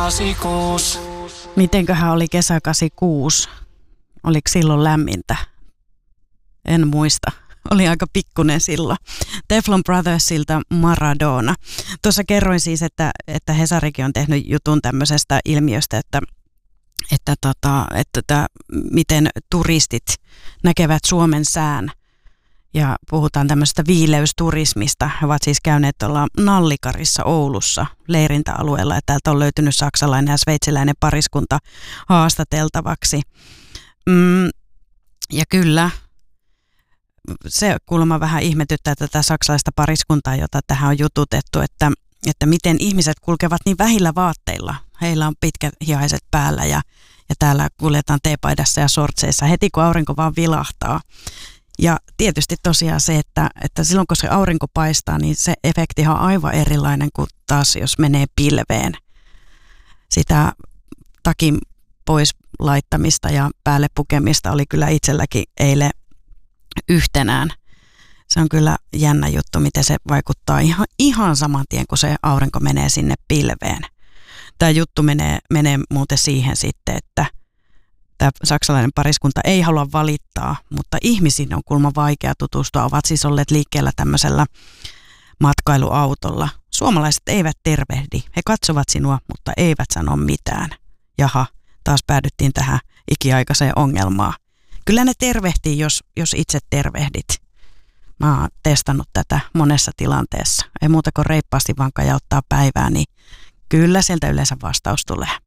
86. Mitenköhän oli kesä 86? Oliko silloin lämmintä? En muista. Oli aika pikkunen silloin. Teflon Brothersilta Maradona. Tuossa kerroin siis, että Hesarikin on tehnyt jutun tämmöisestä ilmiöstä, että miten turistit näkevät Suomen sään. Ja puhutaan tämmöisestä viileysturismista. He ovat siis käyneet tuolla Nallikarissa Oulussa leirintäalueella. Ja täältä on löytynyt saksalainen ja sveitsiläinen pariskunta haastateltavaksi. Ja kyllä, se kuulemma vähän ihmetyttää tätä saksalaista pariskuntaa, jota tähän on jututettu, että miten ihmiset kulkevat niin vähillä vaatteilla. Heillä on pitkät hihaiset päällä ja täällä kuljetaan teepaidassa ja sortseissa heti kun aurinko vaan vilahtaa. Ja tietysti tosiaan se, että silloin kun se aurinko paistaa, niin se efektihan on aivan erilainen kuin taas jos menee pilveen. Sitä takin pois laittamista ja päälle pukemista oli kyllä itselläkin eilen yhtenään. Se on kyllä jännä juttu, miten se vaikuttaa ihan saman tien, kun se aurinko menee sinne pilveen. Tämä juttu menee muuten siihen sitten, että tämä saksalainen pariskunta ei halua valittaa, mutta ihmisiin on kuulemma vaikea tutustua. Ovat siis olleet liikkeellä tämmöisellä matkailuautolla. Suomalaiset eivät tervehdi. He katsovat sinua, mutta eivät sano mitään. Jaha, taas päädyttiin tähän ikiaikaiseen ongelmaan. Kyllä ne tervehtii, jos itse tervehdit. Mä oon testannut tätä monessa tilanteessa. Ei muuta kuin reippaasti vaan kajauttaa päivää, niin kyllä sieltä yleensä vastaus tulee.